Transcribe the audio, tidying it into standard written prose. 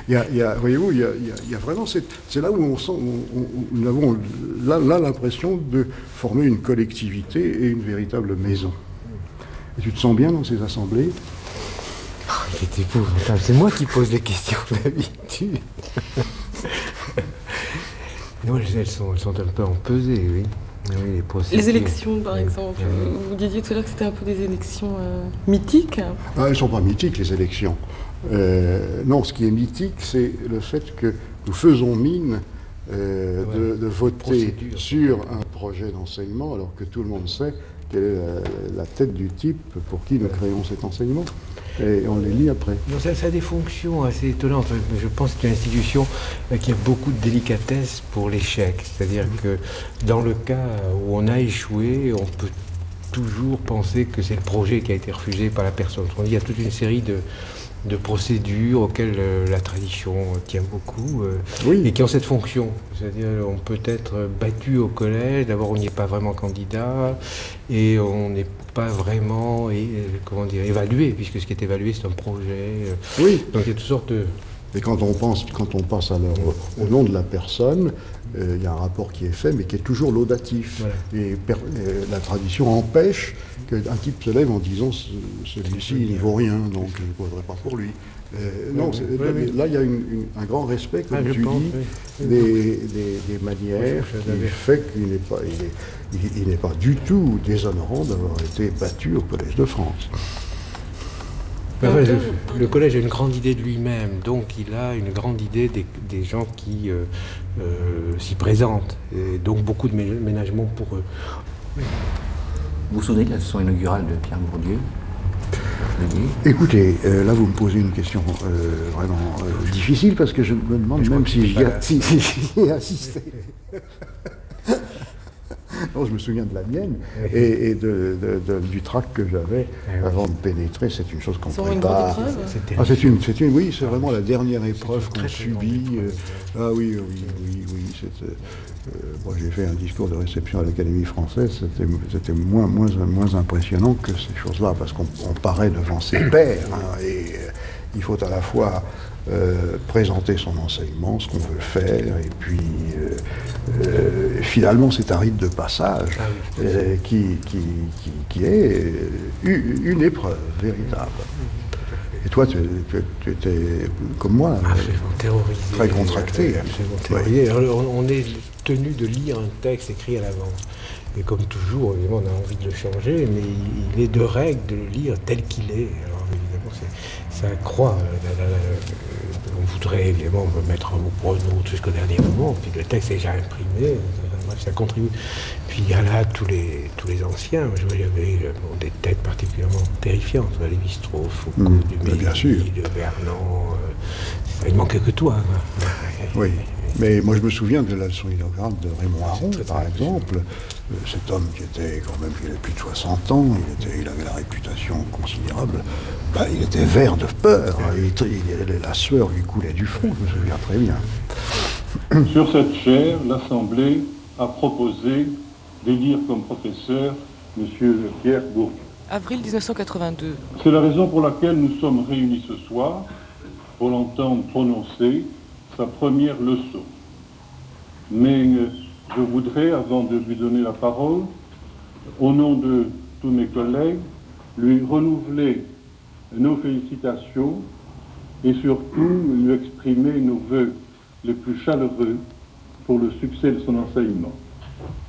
Voyez-vous, il y a vraiment c'est là où on sent, nous avons là l'impression de former une collectivité et une véritable maison. Et tu te sens bien dans ces assemblées? Il est épouvantable. C'est moi qui pose les questions d'habitude. Non, elles sont un peu empesées, oui. Oui, les élections, par exemple, vous disiez tout à l'heure que c'était un peu des élections mythiques. Ah, elles ne sont pas mythiques, les élections. Non, ce qui est mythique, c'est le fait que nous faisons mine de voter sur un projet d'enseignement, alors que tout le monde sait quelle est la tête du type pour qui nous créons cet enseignement. Et on les lit après. Non, ça a des fonctions assez étonnantes. Je pense que c'est une institution qui a beaucoup de délicatesse pour l'échec. C'est-à-dire que dans le cas où on a échoué, on peut toujours penser que c'est le projet qui a été refusé par la personne. Il y a toute une série de procédures auxquelles la tradition tient beaucoup et qui ont cette fonction. C'est-à-dire on peut être battu au collège, d'abord on n'y est pas vraiment candidat et on n'est pas vraiment évalué, puisque ce qui est évalué c'est un projet. Oui. Donc il y a toutes sortes de... Et quand on pense alors au nom de la personne, il y a un rapport qui est fait, mais qui est toujours laudatif. Voilà. Et la tradition empêche qu'un type se lève en disant celui-ci il ne vaut rien, donc je ne voterai pas pour lui. Non, là il y a un grand respect, comme tu dis, des manières qui fait qu'il n'est pas du tout déshonorant d'avoir été battu au Collège de France. Le collège a une grande idée de lui-même, donc il a une grande idée des gens qui s'y présentent, et donc beaucoup de ménagement pour eux. Vous vous souvenez de la leçon inaugurale de Pierre Bourdieu? Écoutez, là vous me posez une question vraiment difficile, parce que je me demande même si j'y ai assisté. Non, je me souviens de la mienne et du trac que j'avais avant de pénétrer. C'est une chose qu'on ne pourrait pas... Oui, c'est vraiment la dernière épreuve qu'on subit. Oui. Moi, j'ai fait un discours de réception à l'Académie française. C'était moins impressionnant que ces choses-là, parce qu'on paraît devant ses pairs. Et il faut à la fois présenter son enseignement, ce qu'on veut faire, et puis finalement c'est un rite de passage qui est une épreuve véritable. Et toi, tu étais comme moi, terrorisé, très contracté. Terrorisé. Alors, on est tenu de lire un texte écrit à l'avance. Et comme toujours, évidemment, on a envie de le changer, mais il est de règle de le lire tel qu'il est. Alors évidemment, ça croît. On voudrait évidemment mettre un mot pronom jusqu'au dernier moment, puis le texte est déjà imprimé, bref, ça contribue. Puis il y a là tous les anciens. Il y avait des têtes particulièrement terrifiantes, Lévi-Strauss, Foucault, Dumézil, de Vernon. Il ne manquait que toi. Oui. Mais moi je me souviens de la leçon inaugurale de Raymond Aron, par exemple. Cet homme qui était quand même, il avait plus de 60 ans, il avait la réputation considérable, il était vert de peur, la sueur lui coulait du front, je me souviens très bien. Sur cette chaire, l'Assemblée a proposé d'élire comme professeur M. Pierre Bourdieu. Avril 1982. C'est la raison pour laquelle nous sommes réunis ce soir, pour l'entendre prononcer sa première leçon. Mais je voudrais, avant de lui donner la parole, au nom de tous mes collègues, lui renouveler nos félicitations et surtout lui exprimer nos vœux les plus chaleureux pour le succès de son enseignement.